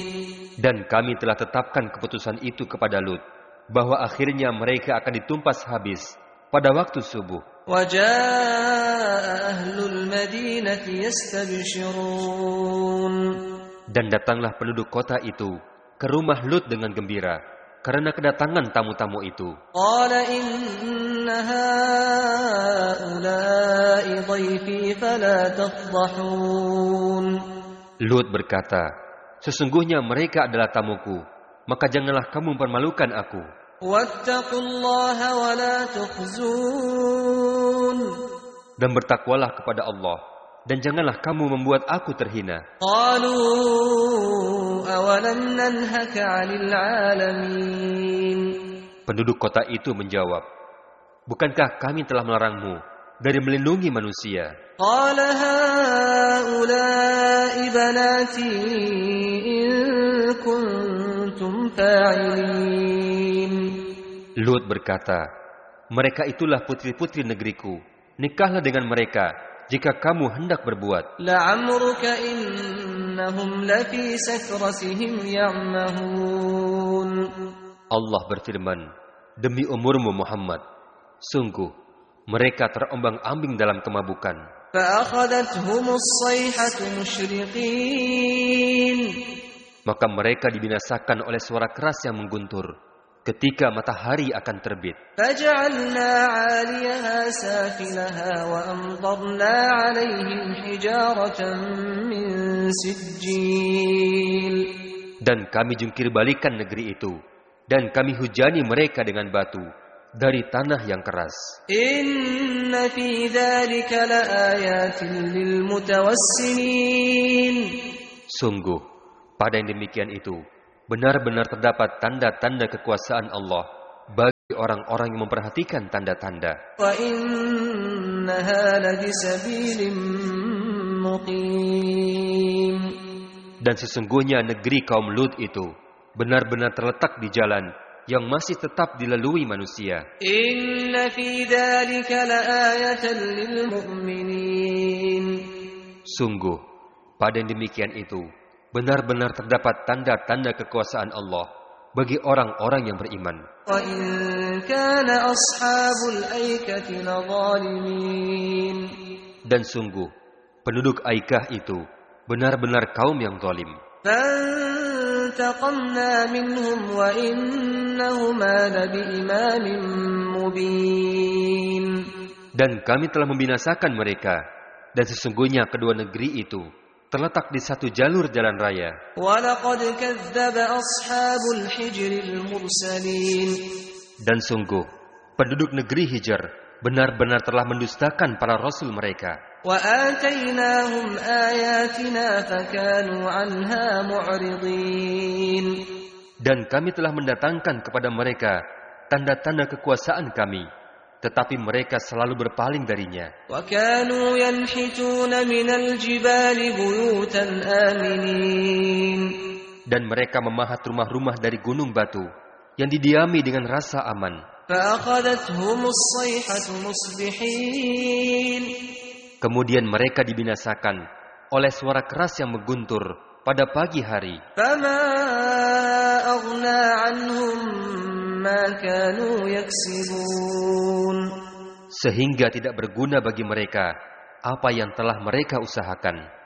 Dan kami telah tetapkan keputusan itu kepada Lut, bahwa akhirnya mereka akan ditumpas habis pada waktu subuh. وَجَاءَ أَهْلُ الْمَدِينَةِ يَسْتَبْشِرُونَ Dan datanglah penduduk kota itu ke rumah Lut dengan gembira karena kedatangan tamu-tamu itu. قَالَ إِنَّ هَؤُلَاءِ ضَيْفِي فَلَا تَفْضَحُونِ Lut berkata, sesungguhnya mereka adalah tamuku, maka janganlah kamu mempermalukan aku. وَاتَّقُوا اللَّهَ وَلَا تُخْزُونِ Dan bertakwalah kepada Allah, dan janganlah kamu membuat aku terhina. قَالُوا أَوَلَمْ نَنْهَكَ عَنِ الْعَالَمِينَ Penduduk kota itu menjawab, bukankah kami telah melarangmu dari melindungi manusia? قَالَ هَؤُلَاءِ بَنَاتِي إِن كُنتُمْ فَاعِلِينَ Lut berkata, mereka itulah putri-putri negeriku. Nikahlah dengan mereka jika kamu hendak berbuat. لَعَمْرُكَ إِنَّهُمْ لَفِي سَكْرَتِهِمْ يَعْمَهُونَ Allah berfirman, demi umurmu Muhammad, sungguh mereka terombang-ambing dalam kemabukan. فَأَخَذَتْهُمُ الصَّيْحَةُ مُشْرِقِينَ Maka mereka dibinasakan oleh suara keras yang mengguntur ketika matahari akan terbit. فَجَعَلْنَا عَالِيَهَا سَافِلَهَا وَأَمْطَرْنَا عَلَيْهِمْ حِجَارَةً مِّن سِجِّيلٍ Dan kami jungkir balikan negeri itu, dan kami hujani mereka dengan batu dari tanah yang keras. إِنَّ فِي ذَلِكَ لَآيَاتٍ لِّلْمُتَوَسِّمِينَ Sungguh, pada yang demikian itu, benar-benar terdapat tanda-tanda kekuasaan Allah bagi orang-orang yang memperhatikan tanda-tanda. وَإِنَّهَا لَبِسَبِيلٍ مُّقِيمٍ Dan sesungguhnya negeri kaum Lut itu benar-benar terletak di jalan yang masih tetap dilalui manusia. إِنَّ فِي ذَلِكَ لَآيَةً لِّلْمُؤْمِنِينَ Sungguh, pada yang demikian itu benar-benar terdapat tanda-tanda kekuasaan Allah bagi orang-orang yang beriman. وَإِن كَانَ أَصْحَابُ الْأَيْكَةِ لَظَالِمِينَ Dan sungguh, penduduk Aikah itu benar-benar kaum yang zalim. فَانْتَقَمْنَا مِنْهُمْ وَإِنَّهُمَا لَبِإِمَامٍ مُّبِينٍ Dan kami telah membinasakan mereka, dan sesungguhnya kedua negeri itu terletak di satu jalur jalan raya. وَلَقَدْ كَذَّبَ أَصْحَابُ الْحِجْرِ الْمُرْسَلِينَ Dan sungguh, penduduk negeri Hijr benar-benar telah mendustakan para rasul mereka. وَآتَيْنَاهُمْ آيَاتِنَا فَكَانُوا عَنْهَا مُعْرِضِينَ Dan kami telah mendatangkan kepada mereka tanda-tanda kekuasaan kami, tetapi mereka selalu berpaling darinya. وَكَانُوا يَنْحِتُونَ مِنَ الْجِبَالِ بُيُوتًا آمِنِينَ Dan mereka memahat rumah-rumah dari gunung batu yang didiami dengan rasa aman. فَأَخَذَتْهُمُ الصَّيْحَةُ مُصْبِحِينَ Kemudian mereka dibinasakan oleh suara keras yang mengguntur pada pagi hari. فَمَا أَغْنَى عَنْهُمْ مَا كَانُوا يَكْسِبُونَ Sehingga tidak berguna bagi mereka apa yang telah mereka usahakan.